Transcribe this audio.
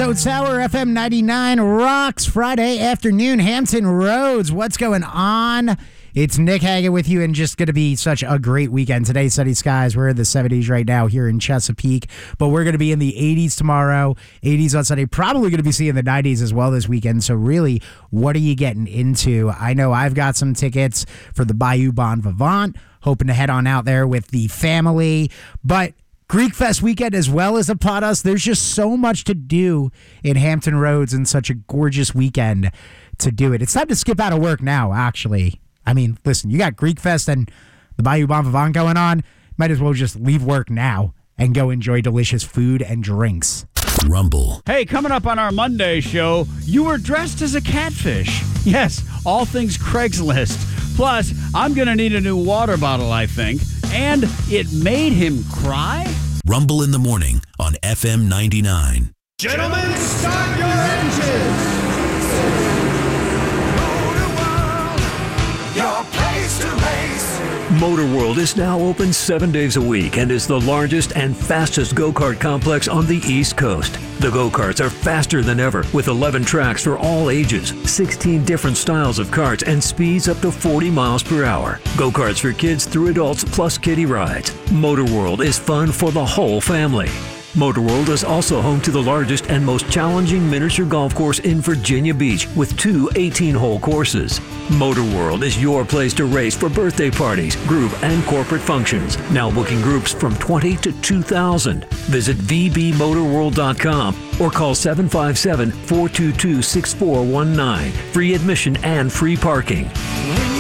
Stone Sour FM 99 rocks Friday afternoon. Hampton Roads, what's going on? It's Nick Haggett with you, and just going to be such a great weekend. Today, sunny skies. We're in the 70s right now here in Chesapeake, but we're going to be in the 80s tomorrow, 80s on Sunday, probably going to be seeing the 90s as well this weekend. So really, what are you getting into? I know I've got some tickets for the Bayou Bon Vivant, hoping to head on out there with the family, but Greek Fest weekend as well as upon us. There's just so much to do in Hampton Roads and such a gorgeous weekend to do it. It's time to skip out of work now, actually. I mean, listen, you got Greek Fest and the Bayou Bon Vivant going on. Might as well just leave work now and go enjoy delicious food and drinks. Rumble. Hey, coming up on our Monday show, you were dressed as a catfish. Yes, all things Craigslist. Plus, I'm going to need a new water bottle, I think. And it made him cry? Rumble in the morning on FM 99. Gentlemen, start your engines! Your place to race. MotorWorld is now open 7 days a week and is the largest and fastest go-kart complex on the East Coast. The go-karts are faster than ever with 11 tracks for all ages, 16 different styles of karts, and speeds up to 40 miles per hour. Go-karts for kids through adults plus kiddie rides. MotorWorld is fun for the whole family. MotorWorld is also home to the largest and most challenging miniature golf course in Virginia Beach with 2 18-hole courses. MotorWorld is your place to race for birthday parties, group, and corporate functions. Now booking groups from 20 to 2,000. Visit vbmotorworld.com or call 757-422-6419. Free admission and free parking.